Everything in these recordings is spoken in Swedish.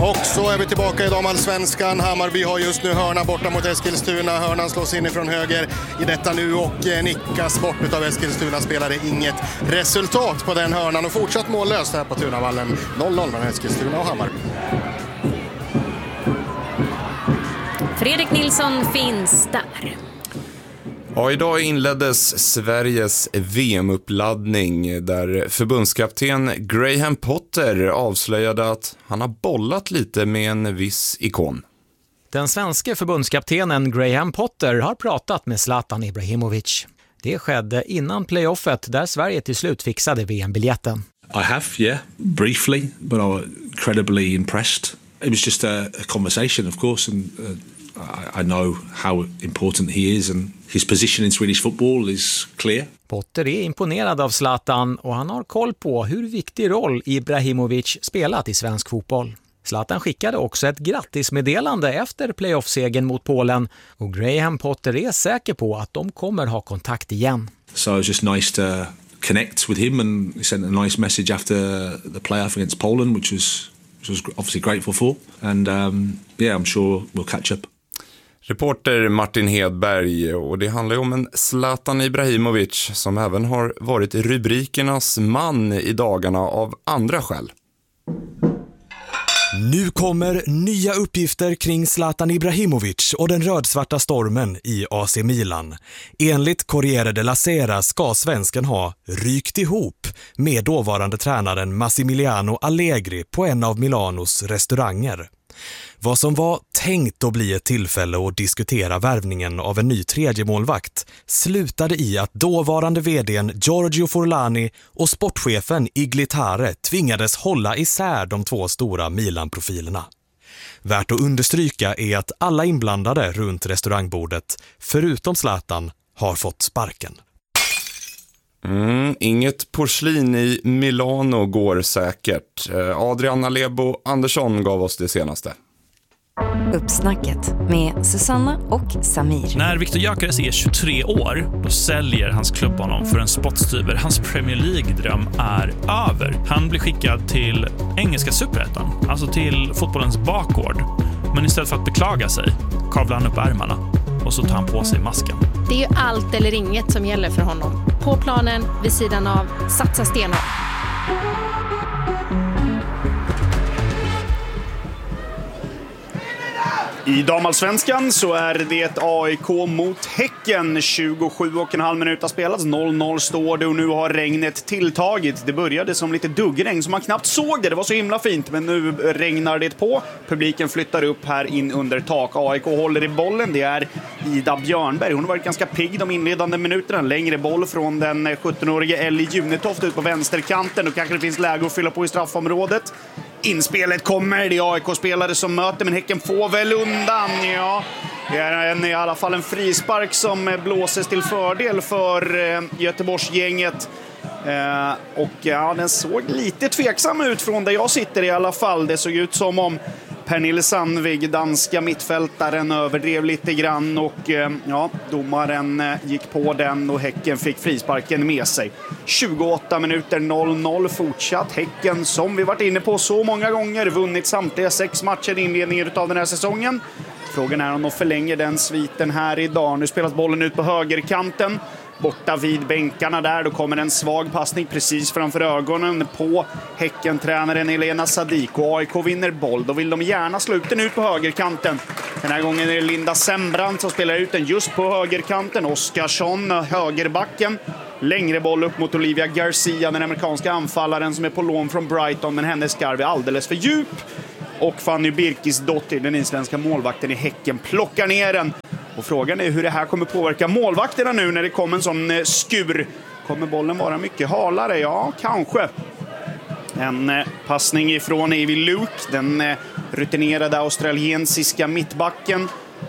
Och så är vi tillbaka i damallsvenskan. Hammarby har just nu hörna borta mot Eskilstuna. Hörnan slås in ifrån höger i detta nu och nickas bort av Eskilstuna. Spelade inget resultat på den hörnan och fortsatt mållöst här på Tunavallen. 0-0 mellan Eskilstuna och Hammarby. Fredrik Nilsson finns där. Ja, idag inleddes Sveriges VM-uppladdning där förbundskapten Graham Potter avslöjade att han har bollat lite med en viss ikon. Den svenska förbundskaptenen Graham Potter har pratat med Zlatan Ibrahimovic. Det skedde innan playoffet där Sverige till slut fixade VM-biljetten. I have, yeah, briefly, but I was incredibly impressed. It was just a conversation, of course, and I know how important he is and his position in Swedish football is clear. Potter är imponerad av Zlatan och han har koll på hur viktig roll Ibrahimovic spelat i svensk fotboll. Zlatan skickade också ett grattismeddelande efter playoff-segern mot Polen och Graham Potter är säker på att de kommer ha kontakt igen. So it was just nice to connect with him and he sent a nice message after the playoff against Poland, which was obviously grateful for. And yeah, I'm sure we'll catch up. Reporter Martin Hedberg, och det handlar ju om en Zlatan Ibrahimovic som även har varit rubrikernas man i dagarna av andra skäl. Nu kommer nya uppgifter kring Zlatan Ibrahimovic och den rödsvarta stormen i AC Milan. Enligt Corriere della Sera ska svensken ha rykt ihop med dåvarande tränaren Massimiliano Allegri på en av Milanos restauranger. Vad som var tänkt att bli ett tillfälle att diskutera värvningen av en ny tredje målvakt slutade i att dåvarande vdn Giorgio Forlani och sportchefen Iglitare tvingades hålla isär de två stora Milan-profilerna. Värt att understryka är att alla inblandade runt restaurangbordet, förutom Zlatan, har fått sparken. Inget porslin i Milano går säkert. Adriana Lebo Andersson gav oss det senaste. Uppsnacket med Susanna och Samir. När Viktor Gyökeres är 23 år, då säljer hans klubb honom för en spottstyver. Hans Premier League-dröm är över. Han blir skickad till engelska superettan, alltså till fotbollens bakgård. Men istället för att beklaga sig kavlar han upp ärmarna och så tar han på sig masken. Det är ju allt eller inget som gäller för honom. På planen, vid sidan av, satsa stenhårt. I damallsvenskan så är det AIK mot Häcken. 27,5 minuter spelats. 0-0 står det och nu har regnet tilltagit. Det började som lite duggregn som man knappt såg det. Det var så himla fint, men nu regnar det på. Publiken flyttar upp här in under tak. AIK håller i bollen. Det är Ida Björnberg. Hon har varit ganska pigg de inledande minuterna. Längre boll från den 17-årige Ellie Junetoft ut på vänsterkanten. Då kanske det finns läge att fylla på i straffområdet. Inspelet kommer, det är AIK-spelare som möter, men Häcken får väl undan. Ja, det är i alla fall en frispark som blåses till fördel för Göteborgsgänget. Och ja, den såg lite tveksam ut från där jag sitter i alla fall. Det såg ut som om Pernille Sandvig, danska mittfältaren, överdrev lite grann och ja, domaren gick på den och Häcken fick frisparken med sig. 28 minuter 0-0 fortsatt. Häcken, som vi varit inne på så många gånger, vunnit samtliga 6 matcher i inledningen av den här säsongen. Frågan är om de förlänger den sviten här idag. Nu spelas bollen ut på högerkanten. Borta vid bänkarna där, då kommer en svag passning precis framför ögonen på Häcken-tränaren Elena Sadiko. AIK vinner boll, då vill de gärna slå ut den ut på högerkanten. Den här gången är det Linda Sembrant som spelar ut den just på högerkanten. Oskarsson, högerbacken. Längre boll upp mot Olivia Garcia, den amerikanska anfallaren som är på lån från Brighton, men hennes skarv är alldeles för djup. Och Fanny Birkisdottir, den isländska målvakten i Häcken, plockar ner den. Och frågan är hur det här kommer påverka målvakterna nu när det kommer en sån skur. Kommer bollen vara mycket halare? Ja, kanske. En passning ifrån Evie Luke, den rutinerade australiensiska mittbacken.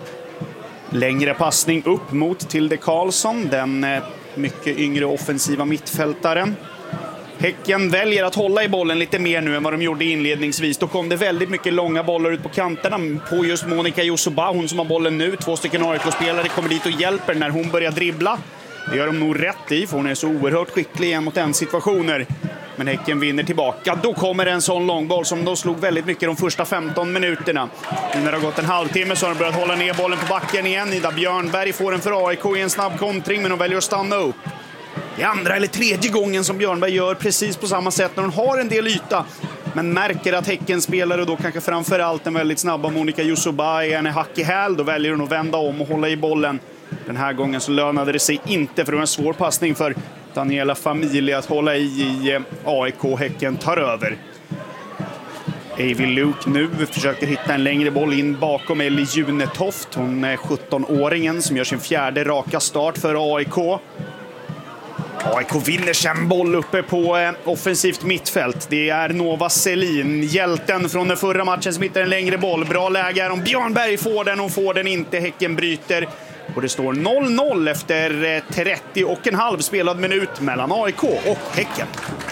Längre passning upp mot Tilde Karlsson, den mycket yngre offensiva mittfältaren. Häcken väljer att hålla i bollen lite mer nu än vad de gjorde inledningsvis. Då kom det väldigt mycket långa bollar ut på kanterna på just Monica Josoba, hon som har bollen nu. 2 stycken AIK-spelare kommer dit och hjälper när hon börjar dribbla. Det gör de nog rätt i, för hon är så oerhört skicklig mot en situationer. Men Häcken vinner tillbaka. Då kommer en sån långboll som de slog väldigt mycket de första 15 minuterna. Nu när det har gått en halvtimme så har de börjat hålla ner bollen på backen igen. Ida Björnberg får den för AIK i en snabb kontring, men de väljer att stanna upp. Det är andra eller tredje gången som Björnberg gör precis på samma sätt när hon har en del yta. Men märker att Häcken spelar, och då kanske framförallt den väldigt snabba Monica Yusubai är hack i häl. Då väljer hon att vända om och hålla i bollen. Den här gången så lönade det sig inte, för det var en svår passning för Daniela Familj att hålla i AIK. Häcken tar över. Eivy Luke nu försöker hitta en längre boll in bakom Ellie Junetoft. Hon är 17-åringen som gör sin fjärde raka start för AIK. AIK vinner sen boll uppe på offensivt mittfält. Det är Nova Selin, hjälten från den förra matchen, som hittar en längre boll. Bra läge om Björnberg får den, och får den inte. Häcken bryter. Och det står 0-0 efter 30,5 spelad minut mellan AIK och Häcken.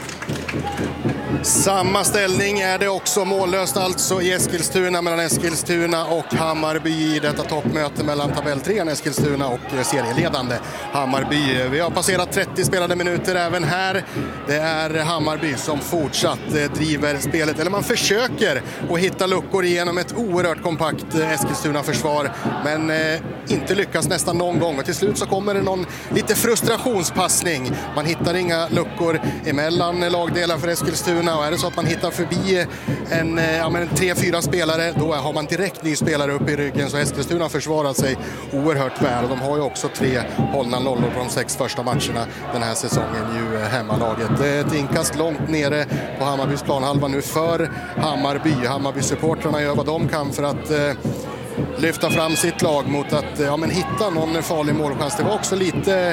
Samma ställning är det också, mållöst alltså i Eskilstuna, mellan Eskilstuna och Hammarby i detta toppmöte mellan tabelltrean Eskilstuna och serieledande Hammarby. Vi har passerat 30 spelade minuter även här. Det är Hammarby som fortsatt driver spelet, eller man försöker att hitta luckor genom ett oerhört kompakt Eskilstuna-försvar, men inte lyckas nästan någon gång. Och till slut så kommer det någon lite frustrationspassning. Man hittar inga luckor emellan lagdelar för Eskilstuna, och är det så att man hittar förbi en 3-4 spelare, då har man direkt ny spelare upp i ryggen. Så Eskilstuna försvarar sig oerhört väl, och de har ju också 3 hållna nollor på de 6 första matcherna den här säsongen, ju hemmalaget. Ett inkast långt nere på Hammarbys planhalva nu för Hammarby. Hammarby-supportrarna gör vad de kan för att lyfta fram sitt lag mot att hitta någon farlig målchans. Det var också lite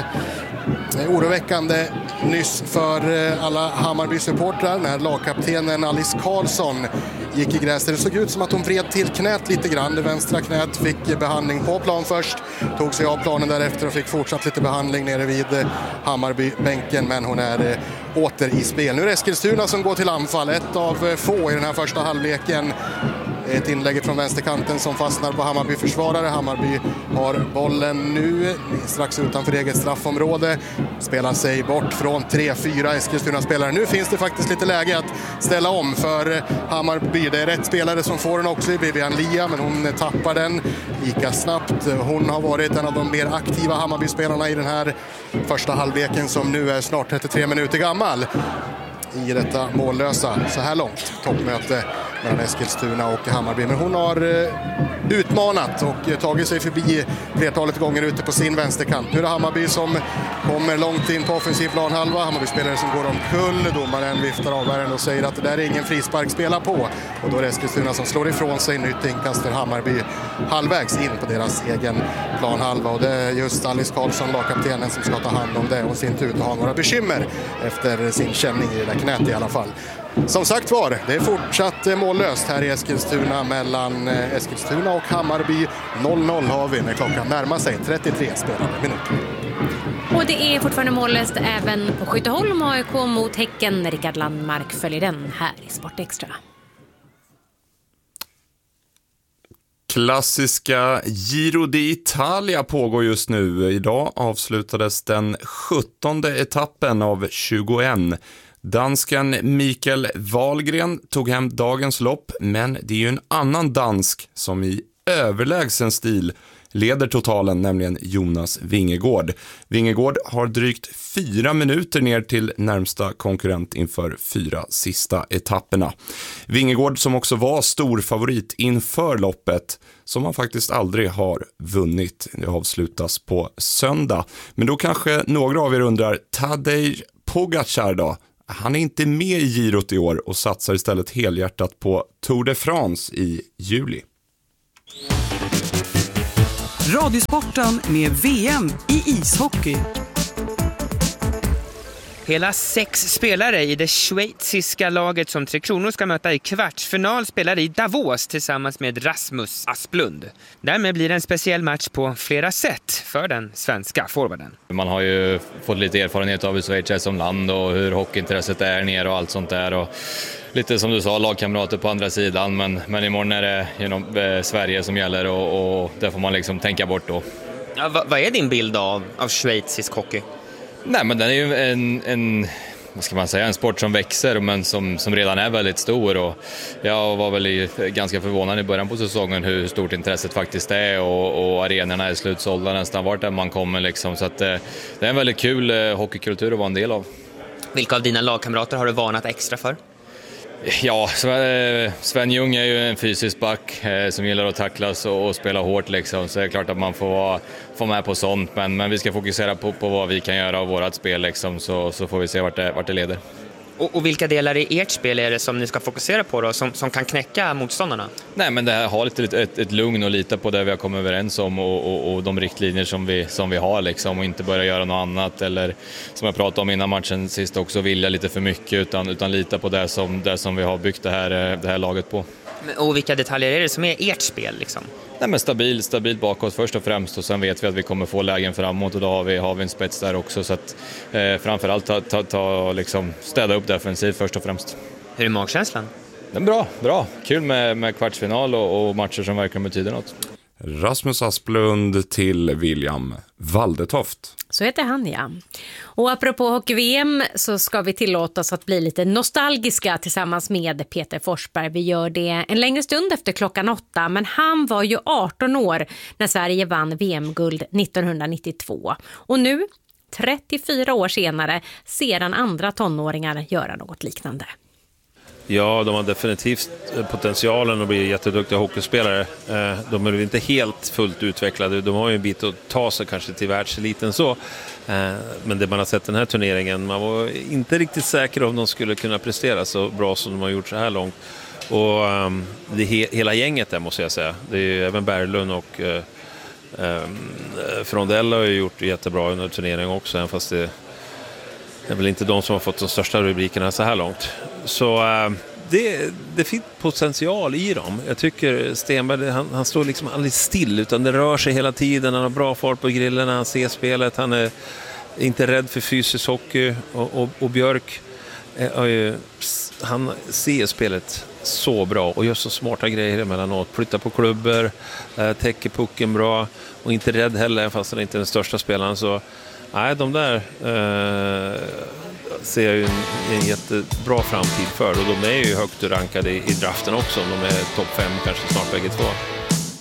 oroväckande nyss för alla Hammarby-supportrar när lagkaptenen Alice Karlsson gick i gräs. Det såg ut som att hon vred till knät lite grann. Det vänstra knät fick behandling på plan först, tog sig av planen därefter och fick fortsatt lite behandling nere vid Hammarby-bänken, men hon är åter i spel. Nu är det Eskilstuna som går till anfall, ett av få i den här första halvleken. Ett inlägg från vänsterkanten som fastnar på Hammarby-försvarare. Hammarby har bollen nu strax utanför eget straffområde. Spelar sig bort från 3-4 Eskilstuna-spelare. Nu finns det faktiskt lite läge att ställa om för Hammarby. Det är rätt spelare som får den också, i Vivian Lia, men hon tappar den lika snabbt. Hon har varit en av de mer aktiva Hammarby-spelarna i den här första halvleken, som nu är snart 33 minuter gammal i detta mållösa, så här långt, toppmöte mellan Eskilstuna och Hammarby. Men hon har utmanat och tagit sig förbi flertalet gånger ute på sin vänsterkant. Nu är det Hammarby som kommer långt in på offensiv planhalva. Hammarby-spelare som går omkull. Domaren viftar av den och säger att det där är ingen frispark, spela på. Och då är det Eskilstuna som slår ifrån sig. Nytt inkast för Hammarby halvvägs in på deras egen planhalva. Och det är just Alice Karlsson, lagkaptenen, som ska ta hand om det och ser inte ut att ha några bekymmer efter sin känning i det där knät i alla fall. Som sagt var, det är fortsatt mållöst här i Eskilstuna mellan Eskilstuna och Hammarby. 0-0 har vi när klockan närmar sig 33 spelade minuter. Och det är fortfarande mållöst även på Skytteholm. AIK mot Häcken. Rickard Landmark följer den här i Sport Extra. Klassiska Giro d'Italia pågår just nu. Idag avslutades den 17:e etappen av 21. Dansken Mikael Wahlgren tog hem dagens lopp, men det är ju en annan dansk som i överlägsen stil leder totalen, nämligen Jonas Vingegaard. Vingegaard har drygt 4 minuter ner till närmsta konkurrent inför 4 sista etapperna. Vingegaard som också var stor favorit inför loppet, som han faktiskt aldrig har vunnit. Det avslutas på söndag. Men då kanske några av er undrar, Tadej Pogačar då? Han är inte med i Girot i år och satsar istället helhjärtat på Tour de France i juli. Radiosporten med VM i ishockey. Hela 6 spelare i det schweiziska laget som Tre Kronor ska möta i kvartsfinal spelar i Davos tillsammans med Rasmus Asplund. Därmed blir det en speciell match på flera sätt för den svenska forwarden. Man har ju fått lite erfarenhet av hur Schweiz är som land och hur hockeyintresset är nere och allt sånt där. Och lite som du sa, lagkamrater på andra sidan, men imorgon är det Sverige som gäller och det får man liksom tänka bort då. Ja, vad är din bild av schweizisk hockey? Nej, men den är ju en vad ska man säga, en sport som växer men som redan är väldigt stor, och jag var väl ganska förvånad i början på säsongen hur stort intresset faktiskt är, och arenorna är slutsålda nästan vart där man kommer liksom, så att det är en väldigt kul hockeykultur att vara en del av. Vilka av dina lagkamrater har du varnat extra för? Ja, Sven Ljung är ju en fysisk back som gillar att tacklas och spela hårt liksom, så det är klart att man får med på sånt, men vi ska fokusera på vad vi kan göra av vårat spel liksom, så får vi se vart det leder. Och vilka delar i ert spel är det som ni ska fokusera på då, som kan knäcka motståndarna? Nej, men det här har ett lugn och lita på det vi har kommit överens om, och de riktlinjer som vi har liksom, och inte börja göra något annat, eller som jag pratade om innan matchen sist också, vilja lite för mycket, utan lita på det som vi har byggt det här laget på. Och vilka detaljer är det som är ert spel liksom? Nej, men stabilt bakåt först och främst, och sen vet vi att vi kommer få lägen framåt, och då har vi en spets där också, så att framförallt liksom städa upp defensivt först och främst. Hur är magkänslan? Den är bra. Kul med kvartsfinal och matcher som verkligen betyder något. Rasmus Asplund till William Waldetoft. Så heter han, ja. Och apropå hockey-VM så ska vi tillåta oss att bli lite nostalgiska tillsammans med Peter Forsberg. Vi gör det en längre stund efter 8:00, men han var ju 18 år när Sverige vann VM-guld 1992. Och nu, 34 år senare, ser han andra tonåringar göra något liknande. Ja, de har definitivt potentialen att bli jätteduktiga hockeyspelare. De är väl inte helt fullt utvecklade. De har ju en bit att ta sig kanske till världseliten så. Men det man har sett den här turneringen, man var inte riktigt säker om de skulle kunna prestera så bra som de har gjort så här långt. Och det hela gänget där måste jag säga. Det är ju även Berglund och Frondell har ju gjort jättebra under turneringen också, även fast det är väl inte de som har fått de största rubrikerna så här långt. Så det finns potential i dem. Jag tycker Stenberg, han står liksom aldrig still, utan det rör sig hela tiden. Han har bra fart på grillen när han ser spelet. Han är inte rädd för fysisk hockey. Och Björk, han ser spelet så bra och gör så smarta grejer emellanåt. Flyttar på klubbor, täcker pucken bra och inte rädd heller, fast han inte är den största spelaren. Så nej, de där ser jag ju en jättebra framtid för, och de är ju högt rankade i draften också. De är topp 5 kanske snart bägge två.